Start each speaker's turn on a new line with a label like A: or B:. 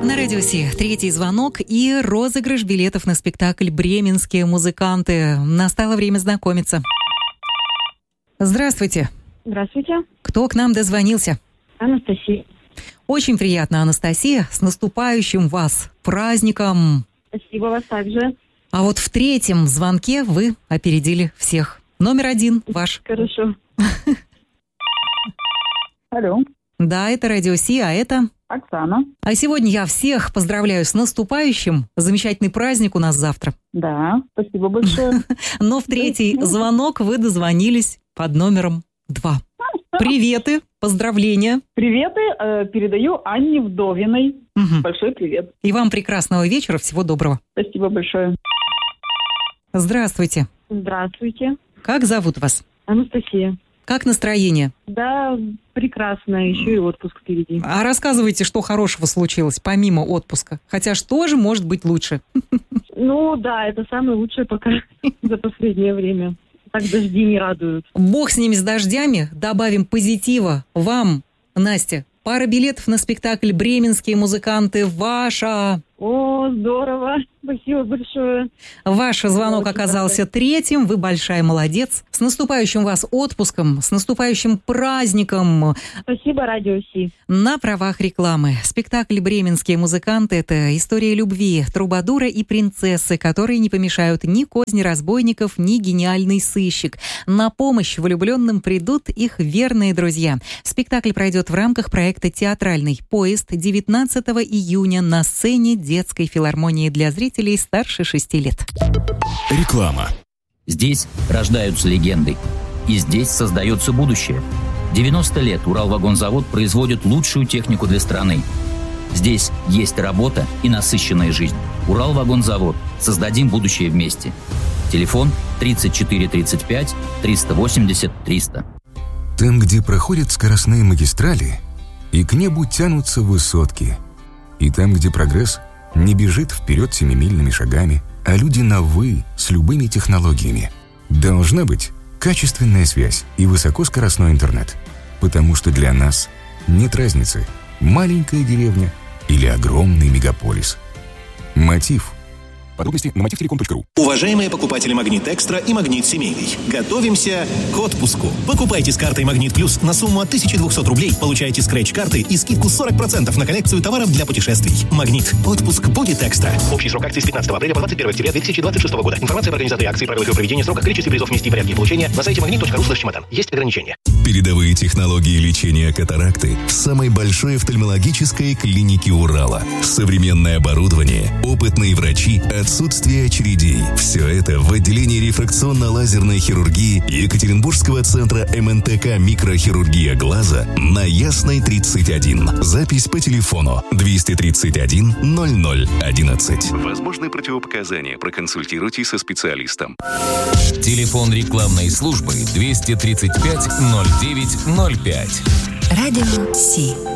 A: На Радио Си третий звонок и розыгрыш билетов на спектакль «Бременские музыканты». Настало время знакомиться. Здравствуйте.
B: Здравствуйте.
A: Кто к нам дозвонился?
B: Анастасия.
A: Очень приятно, Анастасия. С наступающим вас праздником.
B: Спасибо, вас также.
A: А вот в третьем звонке вы опередили всех. Номер 1 ваш.
B: Хорошо. Алло.
A: Да, это Радио Си, а это...
B: Оксана.
A: А сегодня я всех поздравляю с наступающим. Замечательный праздник у нас завтра.
B: Да, спасибо большое.
A: Но в третий звонок вы дозвонились под номером 2. Приветы, поздравления.
B: Приветы передаю Анне Вдовиной.
A: Угу.
B: Большой привет.
A: И вам прекрасного вечера, всего доброго.
B: Спасибо большое.
A: Здравствуйте.
B: Здравствуйте.
A: Как зовут вас?
B: Анастасия.
A: Как настроение?
B: Да, прекрасно. Еще и отпуск впереди.
A: А рассказывайте, что хорошего случилось, помимо отпуска. Хотя что же может быть лучше?
B: Ну да, это самое лучшее пока за последнее время. Так дожди не радуют.
A: Бог с ними, с дождями. Добавим позитива. Вам, Настя, пара билетов на спектакль «Бременские музыканты» ваша.
B: О, здорово. Спасибо большое.
A: Ваш звонок
B: очень
A: оказался третьим. Вы большая молодец. С наступающим вас отпуском, с наступающим праздником.
B: Спасибо, Радио Си.
A: На правах рекламы. Спектакль «Бременские музыканты» — это история любви трубадура и принцессы, которые не помешают ни козни разбойников, ни гениальный сыщик. На помощь влюбленным придут их верные друзья. Спектакль пройдет в рамках проекта «Театральный поезд» 19 июня на сцене детской филармонии для зрителей старше 6 лет.
C: Реклама.
D: Здесь рождаются легенды. И здесь создается будущее. 90 лет Уралвагонзавод производит лучшую технику для страны. Здесь есть работа и насыщенная жизнь. Уралвагонзавод. Создадим будущее вместе. Телефон 34 35 380 300.
C: Там, где проходят скоростные магистрали, и к небу тянутся высотки. И там, где прогресс не бежит вперед семимильными шагами, а люди на «вы» с любыми технологиями. Должна быть качественная связь и высокоскоростной интернет. Потому что для нас нет разницы, маленькая деревня или огромный мегаполис. Мотив. Подробности на motivtelecom.ru.
E: Уважаемые покупатели «Магнит Экстра» и «Магнит Семейный», готовимся к отпуску. Покупайте с картой «Магнит Плюс» на сумму от 1200 рублей, получаете скретч-карты и скидку 40% на коллекцию товаров для путешествий. «Магнит». Отпуск будет экстра. Общий срок акции с 15 апреля по 21 октября 2026 года. Информация по организации акции, правилах ее проведения, сроках, количестве призов, месте и порядке получения на сайте magnet.ru/чемодан. Есть ограничения.
F: Передовые технологии лечения катаракты в самой большой офтальмологической клинике Урала. Современное оборудование, опытные врачи, отсутствие очередей. Все это в отделении рефракционно-лазерной хирургии Екатеринбургского центра МНТК «Микрохирургия глаза» на Ясной 31. Запись по телефону 231 0011. Возможны противопоказания. Проконсультируйтесь со специалистом.
G: Телефон рекламной службы 235 09 05.
H: Радио Си.